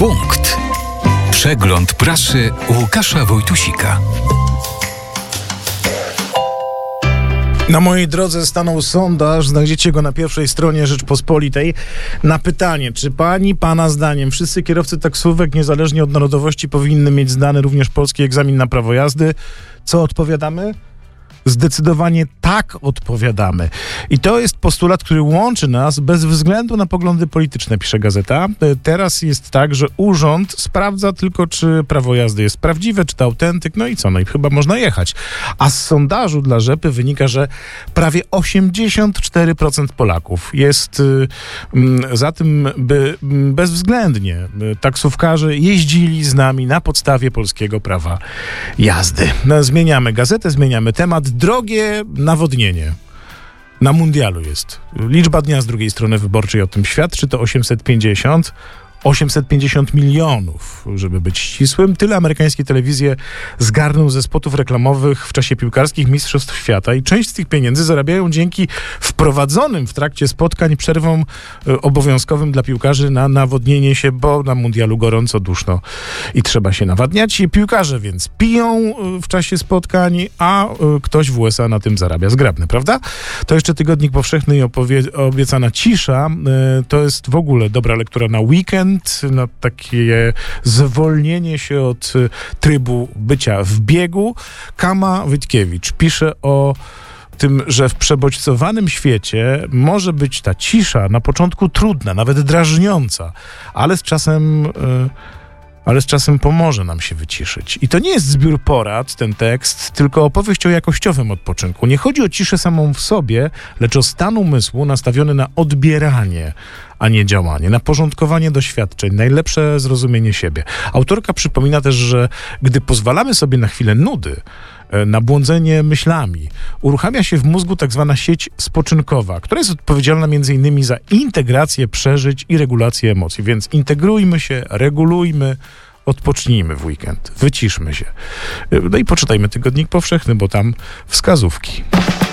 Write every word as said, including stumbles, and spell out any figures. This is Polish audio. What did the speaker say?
Punkt. Przegląd prasy Łukasza Wojtusika. Na mojej drodze stanął sondaż, znajdziecie go na pierwszej stronie Rzeczpospolitej, na pytanie, czy pani, pana zdaniem wszyscy kierowcy taksówek, niezależnie od narodowości, powinny mieć zdany również polski egzamin na prawo jazdy? Co odpowiadamy? Zdecydowanie tak odpowiadamy. I to jest postulat, który łączy nas bez względu na poglądy polityczne, pisze gazeta. Teraz jest tak, że urząd sprawdza tylko, czy prawo jazdy jest prawdziwe, czy to autentyk, no i co, no i chyba można jechać. A z sondażu dla Rzepy wynika, że prawie osiemdziesiąt cztery procent Polaków jest y, y, za tym, by y, bezwzględnie y, taksówkarze jeździli z nami na podstawie polskiego prawa jazdy. No, zmieniamy gazetę, zmieniamy temat. Drogie nawodnienie. Na mundialu jest. Liczba dnia z drugiej strony wyborczej o tym świadczy. To osiemset pięćdziesiąt. osiemset pięćdziesiąt milionów, żeby być ścisłym. Tyle amerykańskie telewizje zgarną ze spotów reklamowych w czasie piłkarskich mistrzostw świata i część z tych pieniędzy zarabiają dzięki wprowadzonym w trakcie spotkań przerwom y, obowiązkowym dla piłkarzy na nawodnienie się, bo na mundialu gorąco, duszno i trzeba się nawadniać. I piłkarze więc piją y, w czasie spotkań, a y, ktoś w U S A na tym zarabia. Zgrabny, prawda? To jeszcze Tygodnik Powszechny i opowie- obiecana cisza. Y, to jest w ogóle dobra lektura na weekend, na takie zwolnienie się od trybu bycia w biegu. Kama Wytkiewicz pisze o tym, że w przebodźcowanym świecie może być ta cisza na początku trudna, nawet drażniąca, ale z czasem... Yy, ale z czasem pomoże nam się wyciszyć. I to nie jest zbiór porad, ten tekst, tylko opowieść o jakościowym odpoczynku. Nie chodzi o ciszę samą w sobie, lecz o stan umysłu nastawiony na odbieranie, a nie działanie, na porządkowanie doświadczeń, najlepsze zrozumienie siebie. Autorka przypomina też, że gdy pozwalamy sobie na chwilę nudy, na błądzenie myślami, uruchamia się w mózgu tak zwana sieć spoczynkowa, która jest odpowiedzialna między innymi za integrację przeżyć i regulację emocji. Więc integrujmy się, regulujmy, odpocznijmy w weekend, wyciszmy się. No i poczytajmy Tygodnik Powszechny, bo tam wskazówki.